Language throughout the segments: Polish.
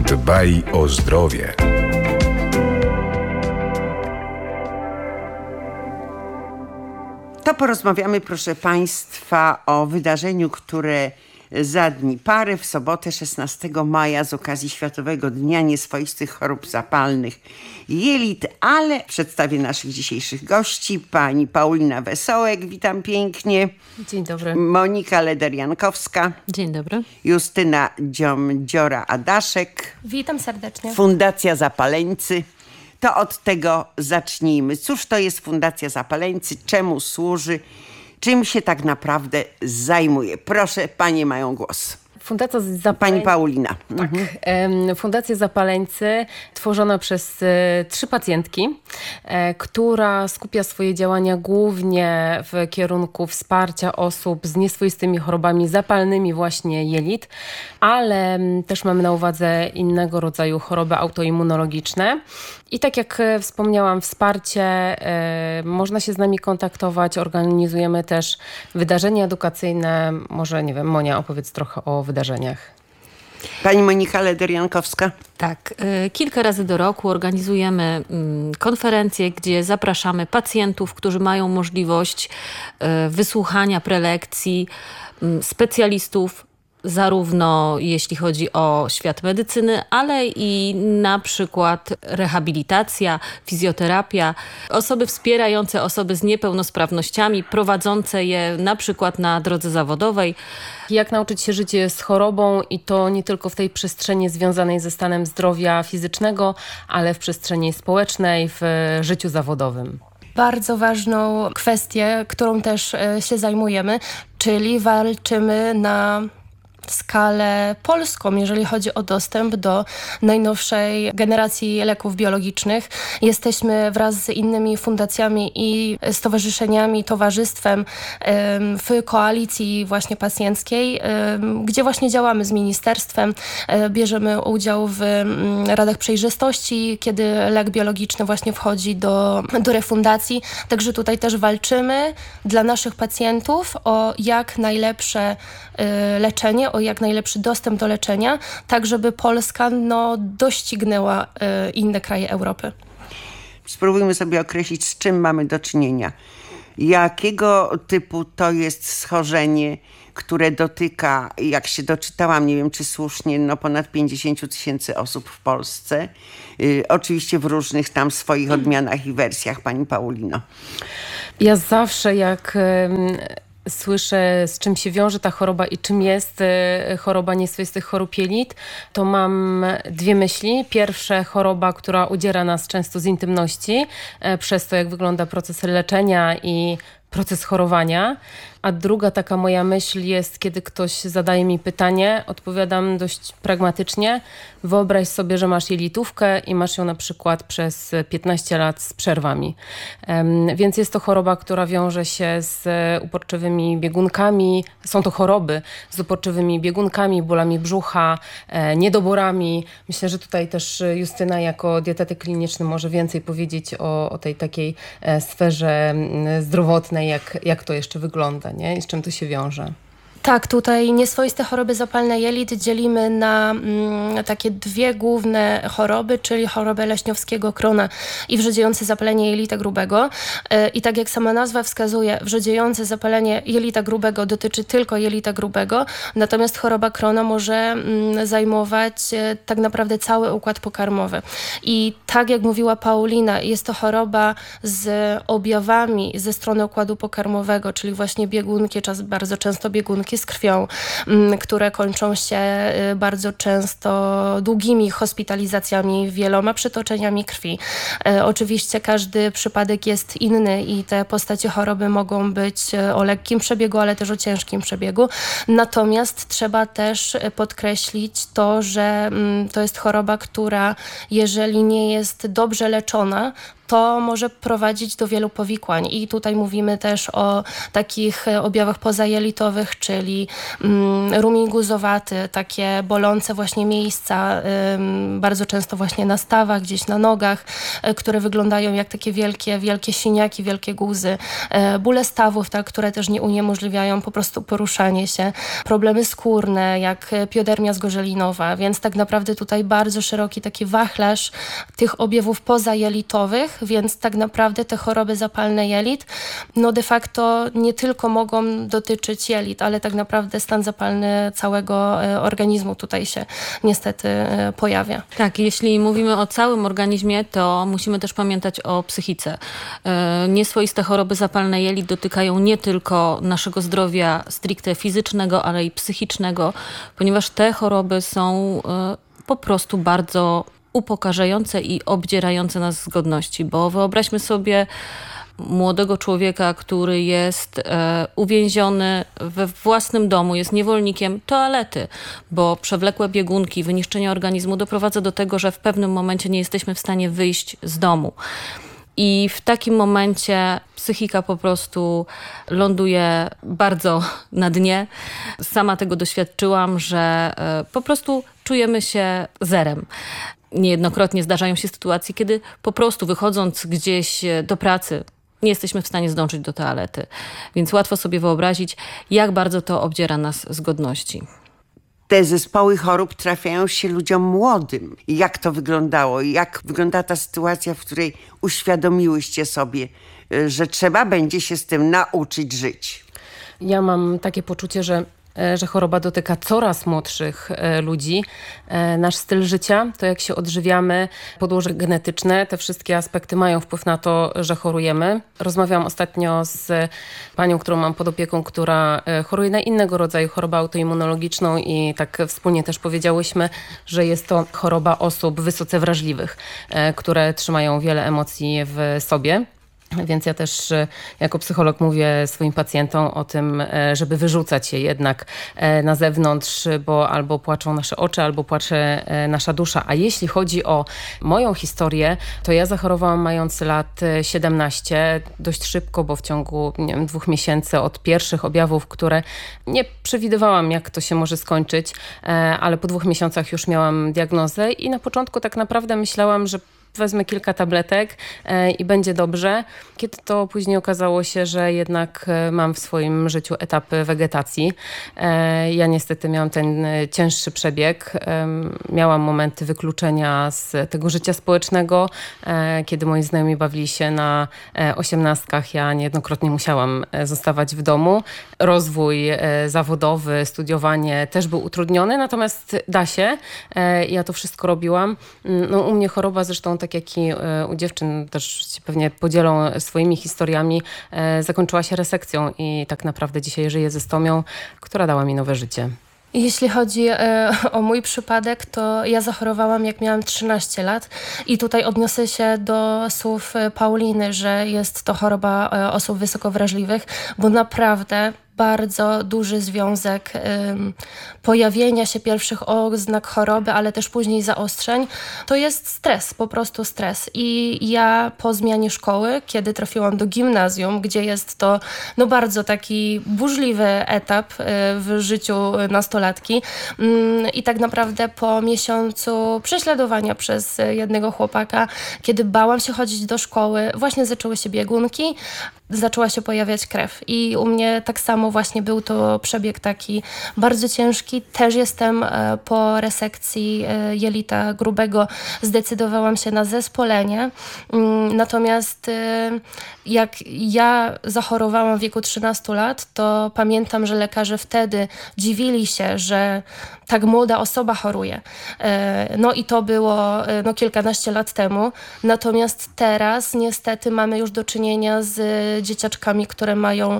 Dbaj o zdrowie. To porozmawiamy, proszę Państwa, o wydarzeniu, które za dni parę, w sobotę 16 maja z okazji Światowego Dnia Nieswoistych Chorób Zapalnych Jelit, ale przedstawię naszych dzisiejszych gości. Pani Paulina Wesołek, witam pięknie. Dzień dobry. Monika Leder-Jankowska. Dzień dobry. Justyna Dziom-Dziora-Adaszek. Witam serdecznie. Fundacja Zapaleńcy. To od tego zacznijmy. Cóż to jest Fundacja Zapaleńcy? Czemu służy? Czym się tak naprawdę zajmuje? Proszę, panie mają głos. Fundacja Zapaleńcy. Pani Paulina. Tak. Fundacja Zapaleńcy tworzona przez 3 pacjentki, która skupia swoje działania głównie w kierunku wsparcia osób z nieswoistymi chorobami zapalnymi właśnie jelit, ale też mamy na uwadze innego rodzaju choroby autoimmunologiczne. I tak jak wspomniałam, wsparcie, można się z nami kontaktować, organizujemy też wydarzenia edukacyjne. Może, nie wiem, Monia, opowiedz trochę o wydarzeniach. Pani Monika Leder-Jankowska. Tak, kilka razy do roku organizujemy konferencje, gdzie zapraszamy pacjentów, którzy mają możliwość wysłuchania prelekcji specjalistów, zarówno jeśli chodzi o świat medycyny, ale i na przykład rehabilitacja, fizjoterapia, osoby wspierające osoby z niepełnosprawnościami, prowadzące je na przykład na drodze zawodowej. Jak nauczyć się żyć z chorobą i to nie tylko w tej przestrzeni związanej ze stanem zdrowia fizycznego, ale w przestrzeni społecznej, w życiu zawodowym. Bardzo ważną kwestię, którą też się zajmujemy, czyli walczymy na skalę polską, jeżeli chodzi o dostęp do najnowszej generacji leków biologicznych. Jesteśmy wraz z innymi fundacjami i stowarzyszeniami, towarzystwem w koalicji właśnie pacjenckiej, gdzie właśnie działamy z ministerstwem, bierzemy udział w radach przejrzystości, kiedy lek biologiczny właśnie wchodzi do refundacji. Także tutaj też walczymy dla naszych pacjentów o jak najlepsze leczenie, o jak najlepszy dostęp do leczenia, tak żeby Polska doścignęła inne kraje Europy. Spróbujmy sobie określić, z czym mamy do czynienia. Jakiego typu to jest schorzenie, które dotyka, jak się doczytałam, nie wiem czy słusznie, ponad 50 000 osób w Polsce. Oczywiście w różnych tam swoich odmianach i wersjach, pani Paulino. Ja zawsze jak słyszę, z czym się wiąże ta choroba i czym jest choroba nieswoistych chorób jelit, to mam 2 myśli. Pierwsze, choroba, która udziera nas często z intymności, przez to jak wygląda proces leczenia i proces chorowania. A druga taka moja myśl jest, kiedy ktoś zadaje mi pytanie, odpowiadam dość pragmatycznie. Wyobraź sobie, że masz jelitówkę i masz ją na przykład przez 15 lat z przerwami. Więc jest to choroba, która wiąże się z uporczywymi biegunkami. Są to choroby z uporczywymi biegunkami, bólami brzucha, niedoborami. Myślę, że tutaj też Justyna jako dietetyk kliniczny może więcej powiedzieć o tej takiej sferze zdrowotnej, jak to jeszcze wygląda, nie? I z czym to się wiąże. Tak, tutaj nieswoiste choroby zapalne jelit dzielimy na takie 2 główne choroby, czyli chorobę leśniowskiego Crohna i wrzodziejące zapalenie jelita grubego. I tak jak sama nazwa wskazuje, wrzodziejące zapalenie jelita grubego dotyczy tylko jelita grubego, natomiast choroba Crohna może zajmować tak naprawdę cały układ pokarmowy. I tak jak mówiła Paulina, jest to choroba z objawami ze strony układu pokarmowego, czyli właśnie biegunki, bardzo często biegunki z krwią, które kończą się bardzo często długimi hospitalizacjami, wieloma przetoczeniami krwi. Oczywiście każdy przypadek jest inny i te postacie choroby mogą być o lekkim przebiegu, ale też o ciężkim przebiegu. Natomiast trzeba też podkreślić to, że to jest choroba, która jeżeli nie jest dobrze leczona, to może prowadzić do wielu powikłań. I tutaj mówimy też o takich objawach pozajelitowych, czyli rumień guzowaty, takie bolące właśnie miejsca, bardzo często właśnie na stawach, gdzieś na nogach, które wyglądają jak takie wielkie siniaki, wielkie guzy, bóle stawów, tak, które też nie uniemożliwiają po prostu poruszanie się, problemy skórne, jak piodermia zgorzelinowa, więc tak naprawdę tutaj bardzo szeroki taki wachlarz tych objawów pozajelitowych, więc tak naprawdę te choroby zapalne jelit, no de facto nie tylko mogą dotyczyć jelit, ale tak naprawdę stan zapalny całego organizmu tutaj się niestety pojawia. Tak, jeśli mówimy o całym organizmie, to musimy też pamiętać o psychice. Nieswoiste choroby zapalne jelit dotykają nie tylko naszego zdrowia stricte fizycznego, ale i psychicznego, ponieważ te choroby są po prostu bardzo upokarzające i obdzierające nas z godności, bo wyobraźmy sobie młodego człowieka, który jest uwięziony we własnym domu, jest niewolnikiem toalety, bo przewlekłe biegunki, wyniszczenie organizmu doprowadza do tego, że w pewnym momencie nie jesteśmy w stanie wyjść z domu. I w takim momencie psychika po prostu ląduje bardzo na dnie. Sama tego doświadczyłam, że po prostu czujemy się zerem. Niejednokrotnie zdarzają się sytuacje, kiedy po prostu wychodząc gdzieś do pracy, nie jesteśmy w stanie zdążyć do toalety. Więc łatwo sobie wyobrazić, jak bardzo to obdziera nas z godności. Te zespoły chorób trafiają się ludziom młodym. Jak to wyglądało? Jak wygląda ta sytuacja, w której uświadomiłyście sobie, że trzeba będzie się z tym nauczyć żyć? Ja mam takie poczucie, że choroba dotyka coraz młodszych ludzi. Nasz styl życia, to jak się odżywiamy, podłoże genetyczne, te wszystkie aspekty mają wpływ na to, że chorujemy. Rozmawiałam ostatnio z panią, którą mam pod opieką, która choruje na innego rodzaju chorobę autoimmunologiczną i tak wspólnie też powiedziałyśmy, że jest to choroba osób wysoce wrażliwych, które trzymają wiele emocji w sobie. Więc ja też jako psycholog mówię swoim pacjentom o tym, żeby wyrzucać je jednak na zewnątrz, bo albo płaczą nasze oczy, albo płacze nasza dusza. A jeśli chodzi o moją historię, to ja zachorowałam mając lat 17, dość szybko, bo w ciągu 2 miesięcy od pierwszych objawów, które nie przewidywałam, jak to się może skończyć, ale po 2 miesiącach już miałam diagnozę i na początku tak naprawdę myślałam, że wezmę kilka tabletek i będzie dobrze. Kiedy to później okazało się, że jednak mam w swoim życiu etapy wegetacji. Ja niestety miałam ten cięższy przebieg. Miałam momenty wykluczenia z tego życia społecznego. Kiedy moi znajomi bawili się na 18, ja niejednokrotnie musiałam zostawać w domu. Rozwój zawodowy, studiowanie też był utrudniony, natomiast da się. Ja to wszystko robiłam. No, u mnie choroba zresztą tak jak i u dziewczyn też się pewnie podzielą swoimi historiami, zakończyła się resekcją i tak naprawdę dzisiaj żyję ze stomią, która dała mi nowe życie. Jeśli chodzi o mój przypadek, to ja zachorowałam jak miałam 13 lat i tutaj odniosę się do słów Pauliny, że jest to choroba osób wysoko wrażliwych, bo naprawdę bardzo duży związek pojawienia się pierwszych oznak choroby, ale też później zaostrzeń, to jest stres, po prostu stres. I ja po zmianie szkoły, kiedy trafiłam do gimnazjum, gdzie jest to bardzo taki burzliwy etap w życiu nastolatki i tak naprawdę po miesiącu prześladowania przez jednego chłopaka, kiedy bałam się chodzić do szkoły, właśnie zaczęły się biegunki, zaczęła się pojawiać krew i u mnie tak samo właśnie był to przebieg taki bardzo ciężki. Też jestem po resekcji jelita grubego, zdecydowałam się na zespolenie. Natomiast jak ja zachorowałam w wieku 13 lat, to pamiętam, że lekarze wtedy dziwili się, że tak młoda osoba choruje. No i to było kilkanaście lat temu. Natomiast teraz niestety mamy już do czynienia z dzieciaczkami, które mają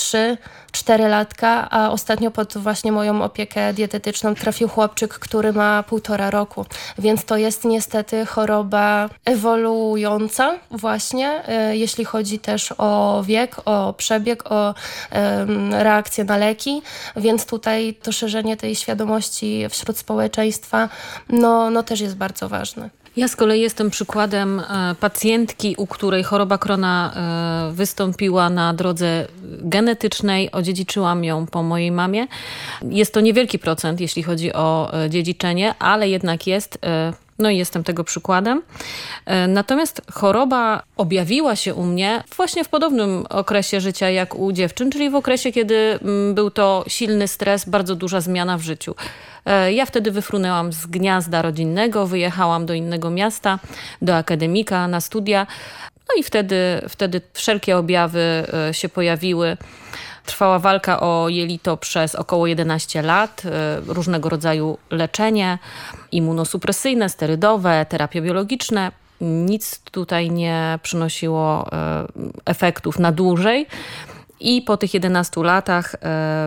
3-4 latka, a ostatnio pod właśnie moją opiekę dietetyczną trafił chłopczyk, który ma 1,5 roku. Więc to jest niestety choroba ewoluująca właśnie, jeśli chodzi też o wiek, o przebieg, o reakcję na leki. Więc tutaj to szerzenie tej świadomości wśród społeczeństwa no też jest bardzo ważne. Ja z kolei jestem przykładem pacjentki, u której choroba Crohna wystąpiła na drodze genetycznej. Odziedziczyłam ją po mojej mamie. Jest to niewielki procent, jeśli chodzi o dziedziczenie, ale jednak jest. No i jestem tego przykładem. Natomiast choroba objawiła się u mnie właśnie w podobnym okresie życia jak u dziewczyn, czyli w okresie, kiedy był to silny stres, bardzo duża zmiana w życiu. Ja wtedy wyfrunęłam z gniazda rodzinnego, wyjechałam do innego miasta, do akademika na studia. No i wtedy wszelkie objawy się pojawiły. Trwała walka o jelito przez około 11 lat, różnego rodzaju leczenie immunosupresyjne, sterydowe, terapie biologiczne. Nic tutaj nie przynosiło efektów na dłużej. I po tych 11 latach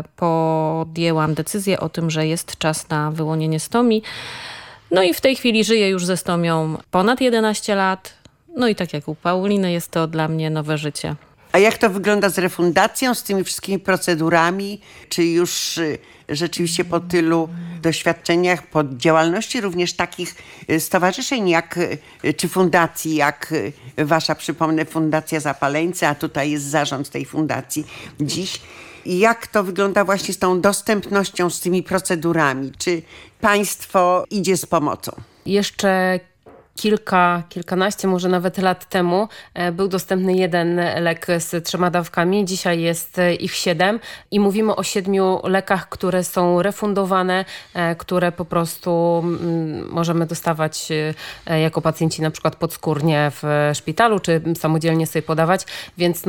podjęłam decyzję o tym, że jest czas na wyłonienie stomii. No i w tej chwili żyję już ze stomią ponad 11 lat. No i tak jak u Pauliny, jest to dla mnie nowe życie. A jak to wygląda z refundacją, z tymi wszystkimi procedurami? Czy już rzeczywiście po tylu doświadczeniach, po działalności również takich stowarzyszeń czy fundacji, jak wasza, przypomnę, Fundacja Zapaleńcy, a tutaj jest zarząd tej fundacji dziś. Jak to wygląda właśnie z tą dostępnością, z tymi procedurami? Czy państwo idzie z pomocą? Jeszcze kilkanaście, może nawet lat temu był dostępny jeden lek z 3 dawkami. Dzisiaj jest ich 7 i mówimy o 7 lekach, które są refundowane, które po prostu możemy dostawać jako pacjenci na przykład podskórnie w szpitalu, czy samodzielnie sobie podawać, więc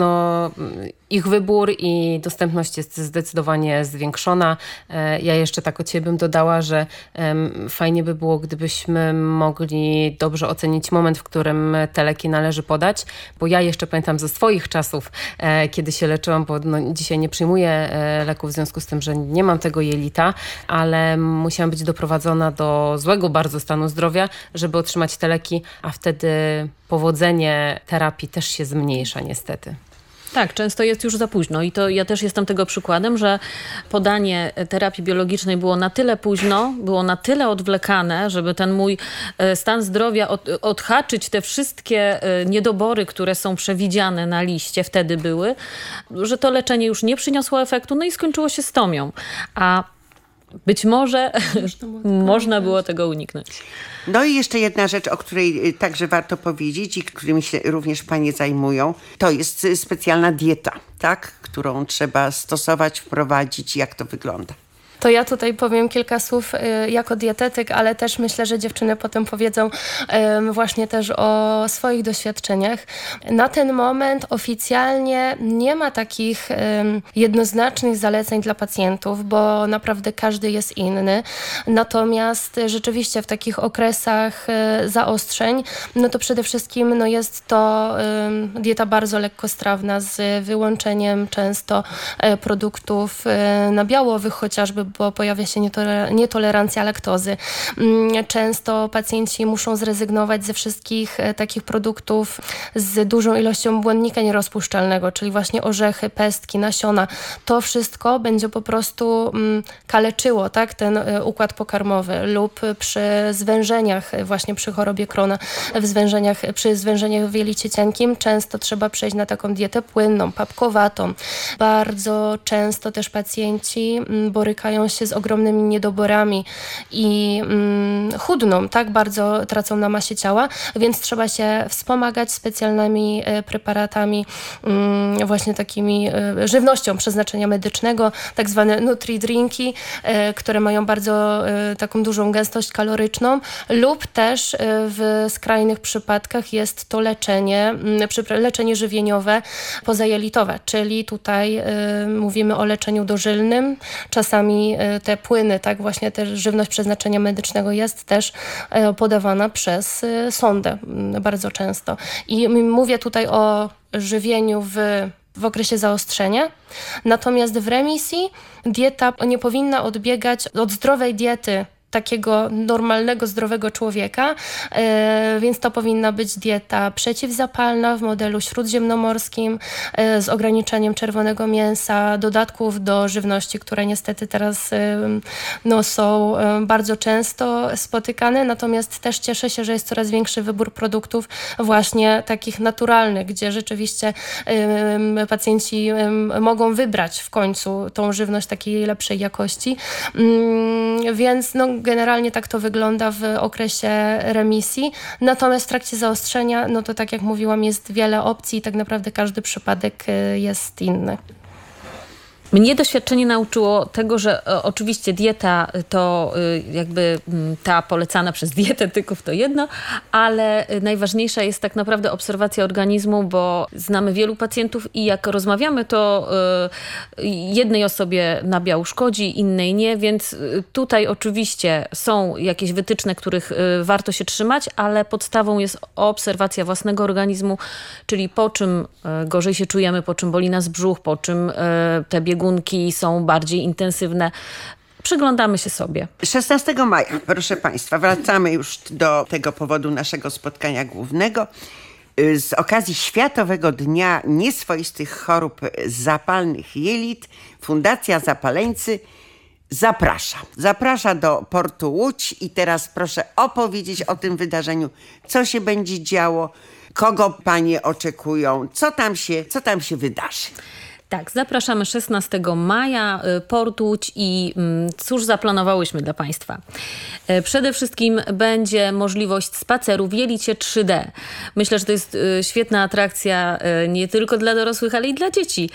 ich wybór i dostępność jest zdecydowanie zwiększona. Ja jeszcze tak od siebie bym dodała, że fajnie by było, gdybyśmy mogli dobrze ocenić moment, w którym te leki należy podać, bo ja jeszcze pamiętam ze swoich czasów, kiedy się leczyłam, bo dzisiaj nie przyjmuję leków w związku z tym, że nie mam tego jelita, ale musiałam być doprowadzona do złego bardzo stanu zdrowia, żeby otrzymać te leki, a wtedy powodzenie terapii też się zmniejsza niestety. Tak, często jest już za późno i to ja też jestem tego przykładem, że podanie terapii biologicznej było na tyle późno, było na tyle odwlekane, żeby ten mój stan zdrowia odhaczyć te wszystkie niedobory, które są przewidziane na liście, wtedy były, że to leczenie już nie przyniosło efektu, no i skończyło się stomią. A być może można było tego uniknąć. No i jeszcze jedna rzecz, o której także warto powiedzieć i którymi się również panie zajmują, to jest specjalna dieta, tak? Którą trzeba stosować, wprowadzić. Jak to wygląda? To ja tutaj powiem kilka słów jako dietetyk, ale też myślę, że dziewczyny potem powiedzą właśnie też o swoich doświadczeniach. Na ten moment oficjalnie nie ma takich jednoznacznych zaleceń dla pacjentów, bo naprawdę każdy jest inny. Natomiast rzeczywiście w takich okresach zaostrzeń, no to przede wszystkim jest to dieta bardzo lekkostrawna z wyłączeniem często produktów nabiałowych chociażby, bo pojawia się nietolerancja laktozy. Często pacjenci muszą zrezygnować ze wszystkich takich produktów z dużą ilością błonnika nierozpuszczalnego, czyli właśnie orzechy, pestki, nasiona. To wszystko będzie po prostu kaleczyło, tak, ten układ pokarmowy lub przy zwężeniach, właśnie przy chorobie Crohna, przy zwężeniach w jelicie cienkim często trzeba przejść na taką dietę płynną, papkowatą. Bardzo często też pacjenci borykają się z ogromnymi niedoborami i chudną, tak bardzo tracą na masie ciała, więc trzeba się wspomagać specjalnymi preparatami, właśnie takimi żywnością przeznaczenia medycznego, tak zwane nutri-drinki, które mają bardzo taką dużą gęstość kaloryczną, lub też w skrajnych przypadkach jest to leczenie żywieniowe pozajelitowe, czyli tutaj mówimy o leczeniu dożylnym, czasami te płyny, tak właśnie też żywność przeznaczenia medycznego jest też podawana przez sondę bardzo często. I mówię tutaj o żywieniu w okresie zaostrzenia, natomiast w remisji dieta nie powinna odbiegać od zdrowej diety takiego normalnego, zdrowego człowieka, więc to powinna być dieta przeciwzapalna w modelu śródziemnomorskim z ograniczeniem czerwonego mięsa, dodatków do żywności, które niestety teraz są bardzo często spotykane, natomiast też cieszę się, że jest coraz większy wybór produktów właśnie takich naturalnych, gdzie rzeczywiście pacjenci mogą wybrać w końcu tą żywność takiej lepszej jakości, więc generalnie tak to wygląda w okresie remisji. Natomiast w trakcie zaostrzenia, to tak jak mówiłam, jest wiele opcji i tak naprawdę każdy przypadek jest inny. Mnie doświadczenie nauczyło tego, że oczywiście dieta to jakby ta polecana przez dietetyków to jedno, ale najważniejsza jest tak naprawdę obserwacja organizmu, bo znamy wielu pacjentów i jak rozmawiamy, to jednej osobie nabiał szkodzi, innej nie, więc tutaj oczywiście są jakieś wytyczne, których warto się trzymać, ale podstawą jest obserwacja własnego organizmu, czyli po czym gorzej się czujemy, po czym boli nas brzuch, po czym te biegunki są bardziej intensywne. Przyglądamy się sobie. 16 maja, proszę Państwa, wracamy już do tego powodu naszego spotkania głównego. Z okazji Światowego Dnia Nieswoistych Chorób Zapalnych Jelit Fundacja Zapaleńcy zaprasza do portu Łódź i teraz proszę opowiedzieć o tym wydarzeniu, co się będzie działo, kogo Panie oczekują, co tam się wydarzy. Tak, zapraszamy 16 maja, Port Łódź i cóż zaplanowałyśmy dla Państwa. Przede wszystkim będzie możliwość spaceru w jelicie 3D. Myślę, że to jest świetna atrakcja nie tylko dla dorosłych, ale i dla dzieci.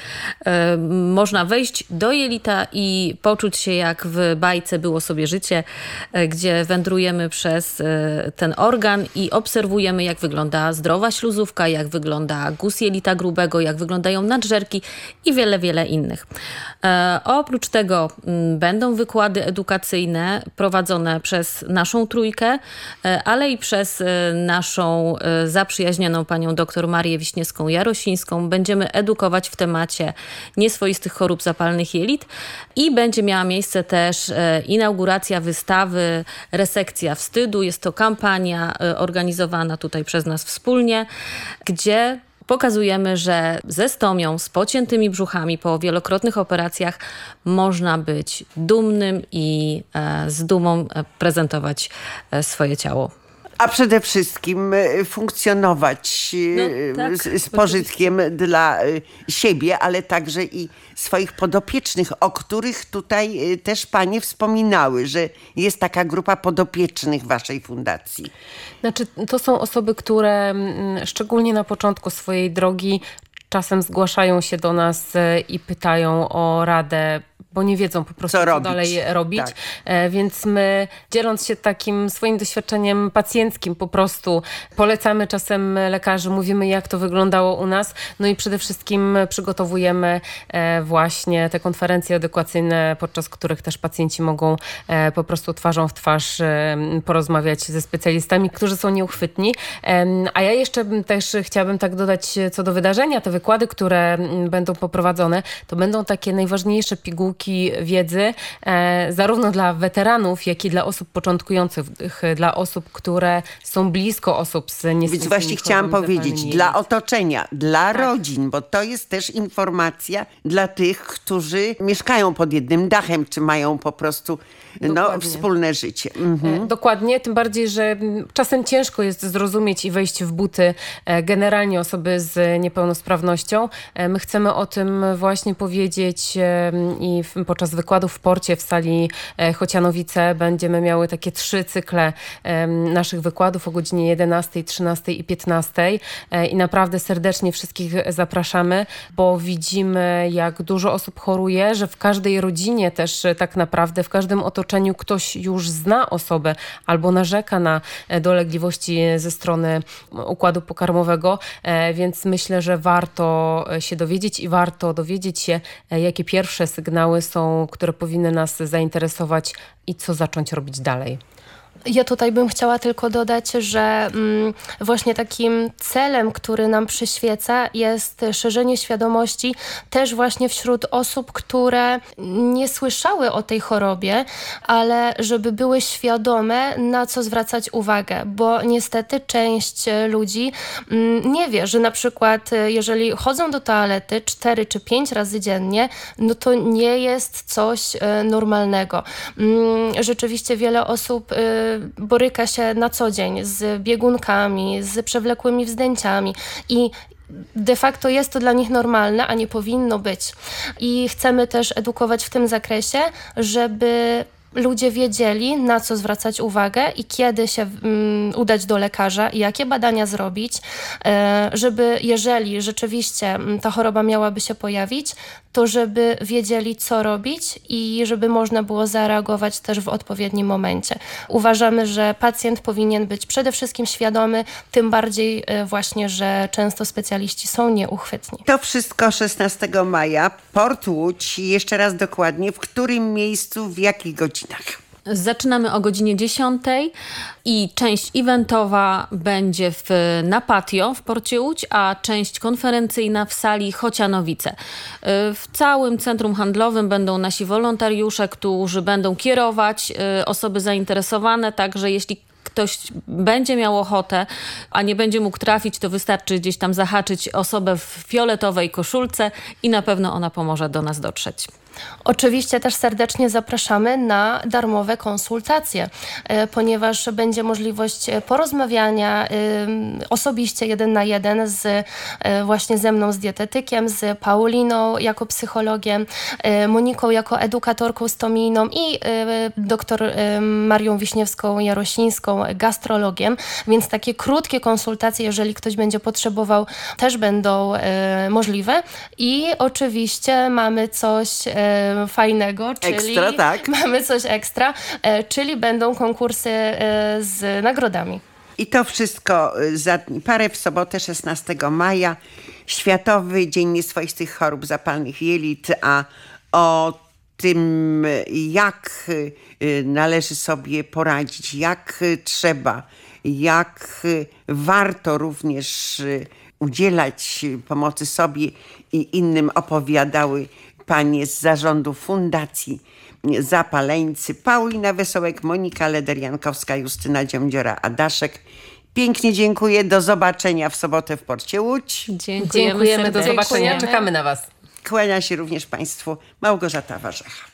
Można wejść do jelita i poczuć się jak w bajce Było sobie życie, gdzie wędrujemy przez ten organ i obserwujemy, jak wygląda zdrowa śluzówka, jak wygląda guz jelita grubego, jak wyglądają nadżerki i wiele, wiele innych. Oprócz tego będą wykłady edukacyjne prowadzone przez naszą trójkę, ale i przez naszą zaprzyjaźnioną panią dr Marię Wiśniewską-Jarosińską. Będziemy edukować w temacie nieswoistych chorób zapalnych jelit i będzie miała miejsce też inauguracja wystawy Resekcja wstydu. Jest to kampania organizowana tutaj przez nas wspólnie, gdzie pokazujemy, że ze stomią, z pociętymi brzuchami po wielokrotnych operacjach można być dumnym i z dumą prezentować swoje ciało. A przede wszystkim funkcjonować z pożytkiem dla siebie, ale także i swoich podopiecznych, o których tutaj też Panie wspominały, że jest taka grupa podopiecznych Waszej fundacji. Znaczy, to są osoby, które szczególnie na początku swojej drogi czasem zgłaszają się do nas i pytają o radę, bo nie wiedzą po prostu, co dalej robić. Tak. Więc my, dzieląc się takim swoim doświadczeniem pacjenckim, po prostu polecamy czasem lekarzy, mówimy, jak to wyglądało u nas. No i przede wszystkim przygotowujemy właśnie te konferencje edukacyjne, podczas których też pacjenci mogą po prostu twarzą w twarz porozmawiać ze specjalistami, którzy są nieuchwytni. A ja jeszcze też chciałabym tak dodać co do wydarzenia. Te wykłady, które będą poprowadzone, to będą takie najważniejsze pigułki wiedzy, zarówno dla weteranów, jak i dla osób początkujących, dla osób, które są blisko osób z nieswoistými. Więc właśnie chciałam powiedzieć, dla otoczenia, dla rodzin, bo to jest też informacja dla tych, którzy mieszkają pod jednym dachem, czy mają po prostu wspólne życie. Dokładnie, tym bardziej, że czasem ciężko jest zrozumieć i wejść w buty generalnie osoby z niepełnosprawnością. My chcemy o tym właśnie powiedzieć i podczas wykładów w porcie w sali Chocianowice będziemy miały takie 3 cykle naszych wykładów o godzinie 11, 13 i 15 i naprawdę serdecznie wszystkich zapraszamy, bo widzimy, jak dużo osób choruje, że w każdej rodzinie też tak naprawdę, w każdym otoczeniu ktoś już zna osobę albo narzeka na dolegliwości ze strony układu pokarmowego, więc myślę, że warto się dowiedzieć i warto dowiedzieć się, jakie pierwsze sygnały są, które powinny nas zainteresować i co zacząć robić dalej. Ja tutaj bym chciała tylko dodać, że właśnie takim celem, który nam przyświeca, jest szerzenie świadomości też właśnie wśród osób, które nie słyszały o tej chorobie, ale żeby były świadome, na co zwracać uwagę, bo niestety część ludzi nie wie, że na przykład jeżeli chodzą do toalety 4 czy 5 razy dziennie, no to nie jest coś normalnego. Rzeczywiście wiele osób boryka się na co dzień z biegunkami, z przewlekłymi wzdęciami i de facto jest to dla nich normalne, a nie powinno być. I chcemy też edukować w tym zakresie, żeby ludzie wiedzieli, na co zwracać uwagę i kiedy się udać do lekarza i jakie badania zrobić, żeby jeżeli rzeczywiście ta choroba miałaby się pojawić, to żeby wiedzieli, co robić i żeby można było zareagować też w odpowiednim momencie. Uważamy, że pacjent powinien być przede wszystkim świadomy, tym bardziej właśnie, że często specjaliści są nieuchwytni. To wszystko 16 maja. Port Łódź. Jeszcze raz dokładnie, w którym miejscu, w jakich godzinach? Zaczynamy o godzinie 10 i część eventowa będzie na patio w Porcie Łódź, a część konferencyjna w sali Chocianowice. W całym centrum handlowym będą nasi wolontariusze, którzy będą kierować osoby zainteresowane, także jeśli ktoś będzie miał ochotę, a nie będzie mógł trafić, to wystarczy gdzieś tam zahaczyć osobę w fioletowej koszulce i na pewno ona pomoże do nas dotrzeć. Oczywiście też serdecznie zapraszamy na darmowe konsultacje, ponieważ będzie możliwość porozmawiania osobiście 1 na 1 właśnie ze mną, z dietetykiem, z Pauliną jako psychologiem, Moniką jako edukatorką stomijną i dr Marią Wiśniewską-Jarosińską, gastrologiem, więc takie krótkie konsultacje, jeżeli ktoś będzie potrzebował, też będą możliwe i oczywiście mamy coś fajnego, czyli ekstra, tak. Mamy coś ekstra, czyli będą konkursy z nagrodami. I to wszystko za dni parę, w sobotę 16 maja, Światowy Dzień Nieswoistych Chorób Zapalnych Jelit, a o tym, jak należy sobie poradzić, jak trzeba, jak warto również udzielać pomocy sobie i innym, opowiadały panie z zarządu Fundacji Zapaleńcy, Paulina Wesołek, Monika Leder-Jankowska, Justyna Dziądziora-Adaszek. Pięknie dziękuję. Do zobaczenia w sobotę w Porcie Łódź. Dziękujemy. Do zobaczenia. Czekamy na was. Kłania się również państwu Małgorzata Warzecha.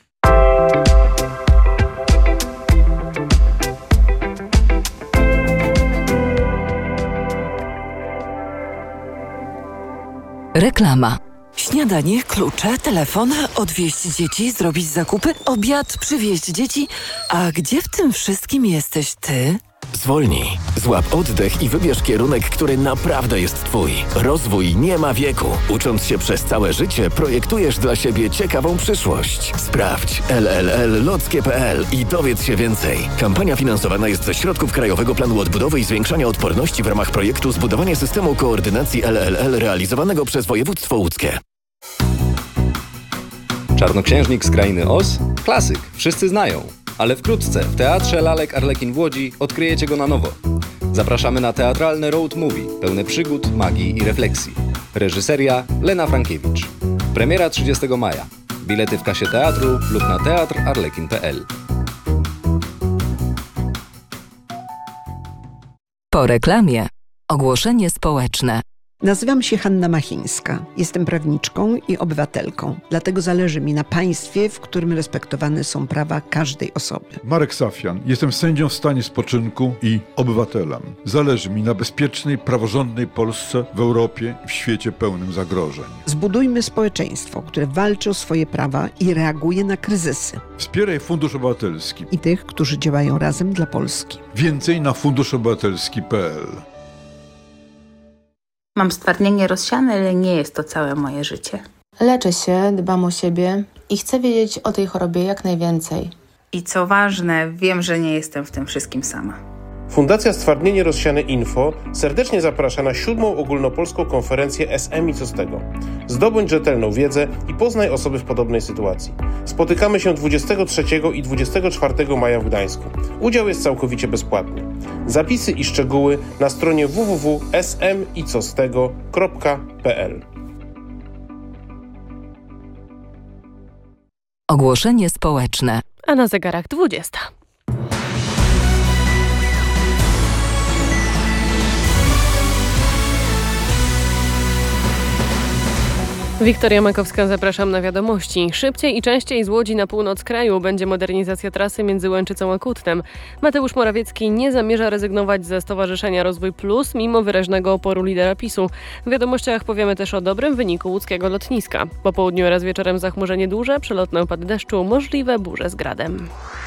Reklama. Śniadanie, klucze, telefon, odwieźć dzieci, zrobić zakupy, obiad, przywieźć dzieci. A gdzie w tym wszystkim jesteś ty? Zwolnij, złap oddech i wybierz kierunek, który naprawdę jest twój. Rozwój nie ma wieku. Ucząc się przez całe życie, projektujesz dla siebie ciekawą przyszłość. Sprawdź LLL.lockie.pl i dowiedz się więcej. Kampania finansowana jest ze środków Krajowego Planu Odbudowy i Zwiększania Odporności w ramach projektu Zbudowanie systemu koordynacji LLL realizowanego przez województwo łódzkie. Czarnoksiężnik z krainy Oz? Klasyk, wszyscy znają. Ale wkrótce w Teatrze Lalek Arlekin w Łodzi odkryjecie go na nowo. Zapraszamy na teatralne road movie, pełne przygód, magii i refleksji. Reżyseria Lena Frankiewicz. Premiera 30 maja. Bilety w kasie teatru lub na teatrarlekin.pl. Po reklamie. Ogłoszenie społeczne. Nazywam się Hanna Machińska. Jestem prawniczką i obywatelką. Dlatego zależy mi na państwie, w którym respektowane są prawa każdej osoby. Marek Safian. Jestem sędzią w stanie spoczynku i obywatelem. Zależy mi na bezpiecznej, praworządnej Polsce w Europie i w świecie pełnym zagrożeń. Zbudujmy społeczeństwo, które walczy o swoje prawa i reaguje na kryzysy. Wspieraj Fundusz Obywatelski I tych, którzy działają razem dla Polski. Więcej na funduszobywatelski.pl. Mam stwardnienie rozsiane, ale nie jest to całe moje życie. Leczę się, dbam o siebie i chcę wiedzieć o tej chorobie jak najwięcej. I co ważne, wiem, że nie jestem w tym wszystkim sama. Fundacja Stwardnienie Rozsiane Info serdecznie zaprasza na 7. ogólnopolską konferencję SM i co z tego. Zdobądź rzetelną wiedzę i poznaj osoby w podobnej sytuacji. Spotykamy się 23 i 24 maja w Gdańsku. Udział jest całkowicie bezpłatny. Zapisy i szczegóły na stronie www.smicostego.pl. Ogłoszenie społeczne. A na zegarach 20. Wiktoria Makowska, zapraszam na wiadomości. Szybciej i częściej z Łodzi na północ kraju będzie modernizacja trasy między Łęczycą a Kutnem. Mateusz Morawiecki nie zamierza rezygnować ze Stowarzyszenia Rozwój Plus, mimo wyraźnego oporu lidera PiS-u. W wiadomościach powiemy też o dobrym wyniku łódzkiego lotniska. Po południu oraz wieczorem zachmurzenie duże, przelotne opady deszczu, możliwe burze z gradem.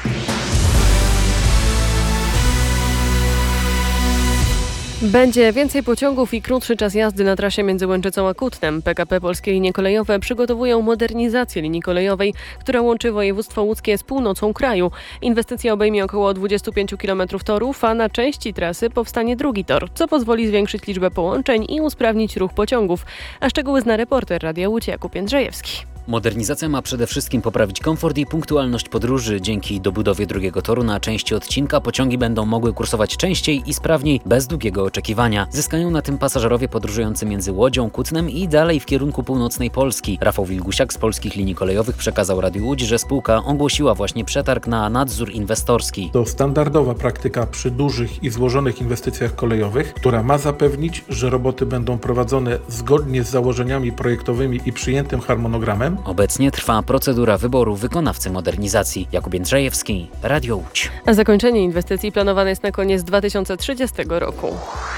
Będzie więcej pociągów i krótszy czas jazdy na trasie między Łęczycą a Kutnem. PKP Polskie Linie Kolejowe przygotowują modernizację linii kolejowej, która łączy województwo łódzkie z północą kraju. Inwestycja obejmie około 25 km torów, a na części trasy powstanie drugi tor, co pozwoli zwiększyć liczbę połączeń i usprawnić ruch pociągów. A szczegóły zna reporter Radia Łódź Jakub Jędrzejewski. Modernizacja ma przede wszystkim poprawić komfort i punktualność podróży. Dzięki dobudowie drugiego toru na części odcinka pociągi będą mogły kursować częściej i sprawniej, bez długiego oczekiwania. Zyskają na tym pasażerowie podróżujący między Łodzią, Kutnem i dalej w kierunku północnej Polski. Rafał Wilgusiak z Polskich Linii Kolejowych przekazał Radiu Łódź, że spółka ogłosiła właśnie przetarg na nadzór inwestorski. To standardowa praktyka przy dużych i złożonych inwestycjach kolejowych, która ma zapewnić, że roboty będą prowadzone zgodnie z założeniami projektowymi i przyjętym harmonogramem. Obecnie trwa procedura wyboru wykonawcy modernizacji. Jakub Jędrzejewski, Radio Łódź. A zakończenie inwestycji planowane jest na koniec 2030 roku.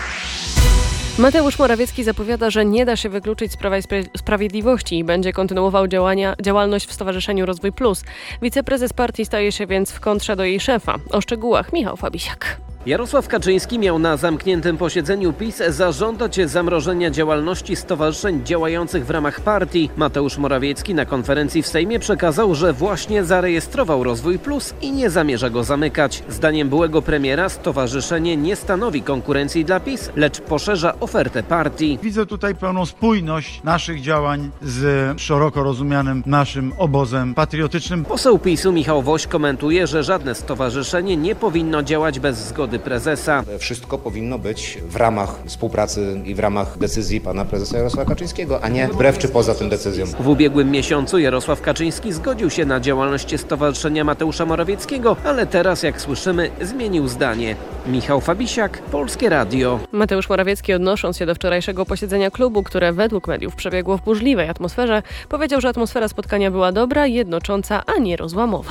Mateusz Morawiecki zapowiada, że nie da się wykluczyć z Prawa i Sprawiedliwości i będzie kontynuował działalność w Stowarzyszeniu Rozwój Plus. Wiceprezes partii staje się więc w kontrze do jej szefa. O szczegółach Michał Fabisiak. Jarosław Kaczyński miał na zamkniętym posiedzeniu PiS zażądać zamrożenia działalności stowarzyszeń działających w ramach partii. Mateusz Morawiecki na konferencji w Sejmie przekazał, że właśnie zarejestrował Rozwój Plus i nie zamierza go zamykać. Zdaniem byłego premiera stowarzyszenie nie stanowi konkurencji dla PiS, lecz poszerza ofertę partii. Widzę tutaj pełną spójność naszych działań z szeroko rozumianym naszym obozem patriotycznym. Poseł PiS-u Michał Woś komentuje, że żadne stowarzyszenie nie powinno działać bez zgody prezesa. Wszystko powinno być w ramach współpracy i w ramach decyzji pana prezesa Jarosława Kaczyńskiego, a nie wbrew czy poza tym decyzją. W ubiegłym miesiącu Jarosław Kaczyński zgodził się na działalność Stowarzyszenia Mateusza Morawieckiego, ale teraz, jak słyszymy, zmienił zdanie. Michał Fabisiak, Polskie Radio. Mateusz Morawiecki, odnosząc się do wczorajszego posiedzenia klubu, które według mediów przebiegło w burzliwej atmosferze, powiedział, że atmosfera spotkania była dobra, jednocząca, a nie rozłamowa.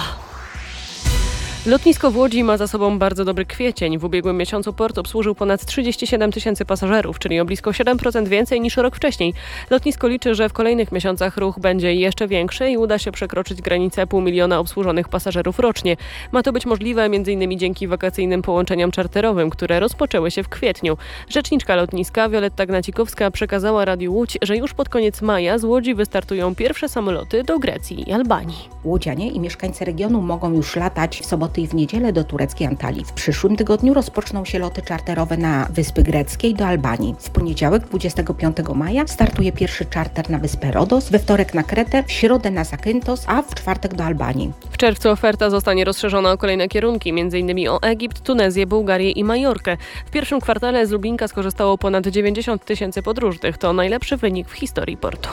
Lotnisko w Łodzi ma za sobą bardzo dobry kwiecień. W ubiegłym miesiącu port obsłużył ponad 37 000 pasażerów, czyli o blisko 7% więcej niż rok wcześniej. Lotnisko liczy, że w kolejnych miesiącach ruch będzie jeszcze większy i uda się przekroczyć granicę 500 000 obsłużonych pasażerów rocznie. Ma to być możliwe m.in. dzięki wakacyjnym połączeniom czarterowym, które rozpoczęły się w kwietniu. Rzeczniczka lotniska Wioletta Gnacikowska przekazała Radiu Łódź, że już pod koniec maja z Łodzi wystartują pierwsze samoloty do Grecji i Albanii. Łodzianie i mieszkańcy regionu mogą już latać w soboty i w niedzielę do tureckiej Antalii. W przyszłym tygodniu rozpoczną się loty czarterowe na Wyspy Greckie i do Albanii. W poniedziałek 25 maja startuje pierwszy czarter na wyspę Rodos, we wtorek na Kretę, w środę na Zakynthos, a w czwartek do Albanii. W czerwcu oferta zostanie rozszerzona o kolejne kierunki, m.in. o Egipt, Tunezję, Bułgarię i Majorkę. W pierwszym kwartale z Lublinka skorzystało ponad 90 000 podróżnych. To najlepszy wynik w historii portu.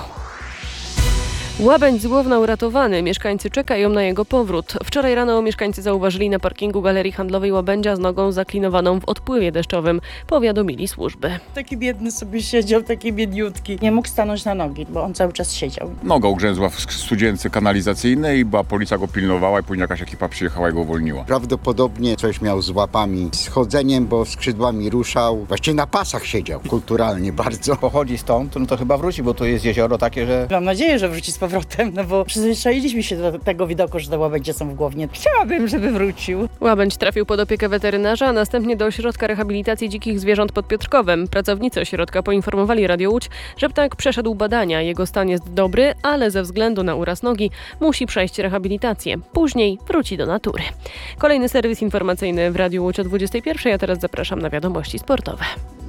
Łabędź z Głowna uratowany. Mieszkańcy czekają na jego powrót. Wczoraj rano mieszkańcy zauważyli na parkingu galerii handlowej łabędzia z nogą zaklinowaną w odpływie deszczowym. Powiadomili służby. Taki biedny sobie siedział, taki biedniutki. Nie mógł stanąć na nogi, bo on cały czas siedział. Noga ugrzęzła w studzience kanalizacyjnej, bo policja go pilnowała i później jakaś ekipa przyjechała i go uwolniła. Prawdopodobnie coś miał z łapami, z chodzeniem, bo skrzydłami ruszał. Właściwie na pasach siedział, kulturalnie bardzo. Pochodzi stąd, no to chyba wróci, bo tu jest jezioro takie, że... Mam nadzieję, że wróci z powrotem, no bo przyzwyczailiśmy się do tego widoku, że te łabędzie są w Głownie. Chciałabym, żeby wrócił. Łabędź trafił pod opiekę weterynarza, a następnie do ośrodka rehabilitacji dzikich zwierząt pod Piotrkowem. Pracownicy ośrodka poinformowali Radio Łódź, że ptak przeszedł badania. Jego stan jest dobry, ale ze względu na uraz nogi musi przejść rehabilitację. Później wróci do natury. Kolejny serwis informacyjny w Radiu Łódź o 21:00, a teraz zapraszam na wiadomości sportowe.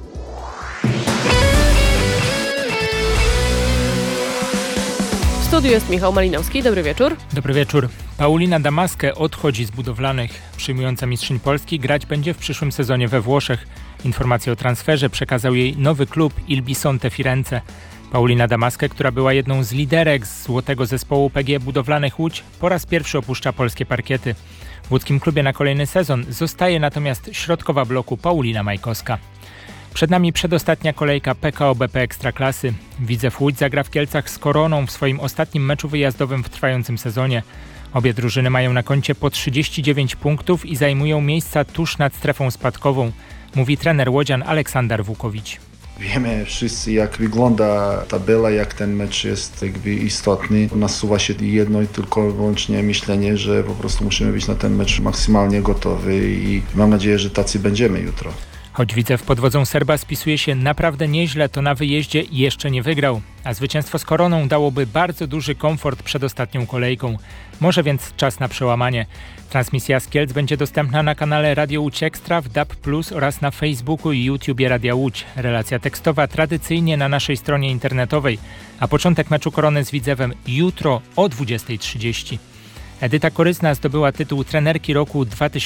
W studiu jest Michał Malinowski. Dobry wieczór. Dobry wieczór. Paulina Damaskę odchodzi z budowlanych. Przyjmująca mistrzyń Polski grać będzie w przyszłym sezonie we Włoszech. Informację o transferze przekazał jej nowy klub Il Bisonte Firenze. Paulina Damaskę, która była jedną z liderek z złotego zespołu PGE Budowlanych Łódź, po raz pierwszy opuszcza polskie parkiety. W łódzkim klubie na kolejny sezon zostaje natomiast środkowa bloku Paulina Majkowska. Przed nami przedostatnia kolejka PKO BP Ekstraklasy. Widzew Łódź zagra w Kielcach z Koroną w swoim ostatnim meczu wyjazdowym w trwającym sezonie. Obie drużyny mają na koncie po 39 punktów i zajmują miejsca tuż nad strefą spadkową, mówi trener łodzian Aleksander Wukowicz. Wiemy wszyscy, jak wygląda tabela, jak ten mecz jest istotny. Nasuwa się jedno i tylko wyłącznie myślenie, że po prostu musimy być na ten mecz maksymalnie gotowy i mam nadzieję, że tacy będziemy jutro. Choć Widzew pod wodzą Serba spisuje się naprawdę nieźle, to na wyjeździe jeszcze nie wygrał. A zwycięstwo z Koroną dałoby bardzo duży komfort przed ostatnią kolejką. Może więc czas na przełamanie. Transmisja z Kielc będzie dostępna na kanale Radio Łódź Ekstra, w DAB+ oraz na Facebooku i YouTubie Radia Łódź. Relacja tekstowa tradycyjnie na naszej stronie internetowej. A początek meczu Korony z Widzewem jutro o 20:30. Edyta Koryzna zdobyła tytuł trenerki roku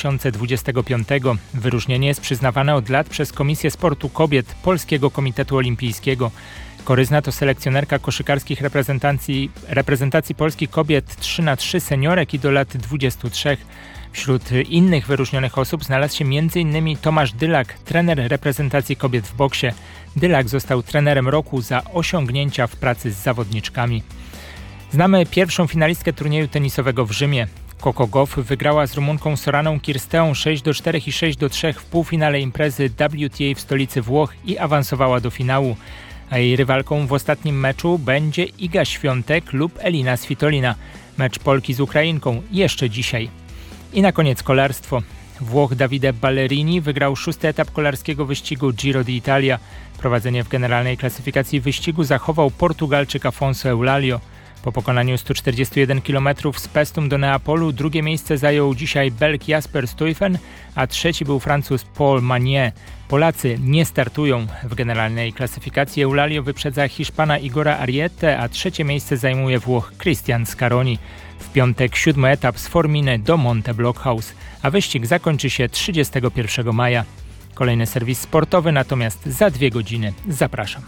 2025. Wyróżnienie jest przyznawane od lat przez Komisję Sportu Kobiet Polskiego Komitetu Olimpijskiego. Koryzna to selekcjonerka koszykarskich reprezentacji polskich kobiet 3x3 seniorek i do lat 23. Wśród innych wyróżnionych osób znalazł się m.in. Tomasz Dylak, trener reprezentacji kobiet w boksie. Dylak został trenerem roku za osiągnięcia w pracy z zawodniczkami. Znamy pierwszą finalistkę turnieju tenisowego w Rzymie. Coco Gauff wygrała z Rumunką Soraną Kirsteą 6-4 i 6-3 w półfinale imprezy WTA w stolicy Włoch i awansowała do finału. A jej rywalką w ostatnim meczu będzie Iga Świątek lub Elina Svitolina. Mecz Polki z Ukrainką jeszcze dzisiaj. I na koniec kolarstwo. Włoch Davide Ballerini wygrał 6. etap kolarskiego wyścigu Giro d'Italia. Prowadzenie w generalnej klasyfikacji wyścigu zachował Portugalczyk Afonso Eulalio. Po pokonaniu 141 km z Pestum do Neapolu drugie miejsce zajął dzisiaj Belg Jasper Stuyven, a trzeci był Francuz Paul Magnier. Polacy nie startują w generalnej klasyfikacji. Eulalio wyprzedza Hiszpana Igora Ariete, a trzecie miejsce zajmuje Włoch Christian Scaroni. W piątek 7. etap z Forminy do Monte Blockhaus, a wyścig zakończy się 31 maja. Kolejny serwis sportowy natomiast za 2 godziny. Zapraszam.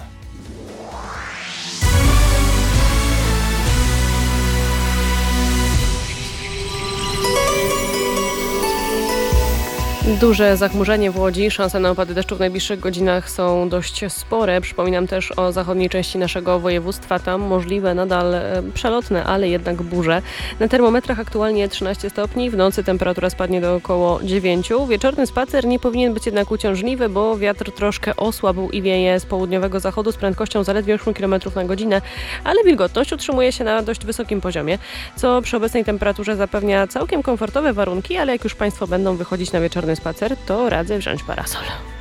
Duże zachmurzenie w Łodzi, szanse na opady deszczu w najbliższych godzinach są dość spore. Przypominam też o zachodniej części naszego województwa. Tam możliwe nadal przelotne, ale jednak burze. Na termometrach aktualnie 13 stopni, w nocy temperatura spadnie do około 9. Wieczorny spacer nie powinien być jednak uciążliwy, bo wiatr troszkę osłabł i wieje z południowego zachodu z prędkością zaledwie 8 km na godzinę, ale wilgotność utrzymuje się na dość wysokim poziomie, co przy obecnej temperaturze zapewnia całkiem komfortowe warunki, ale jak już Państwo będą wychodzić na wieczorny spacer, to radzę wziąć parasol.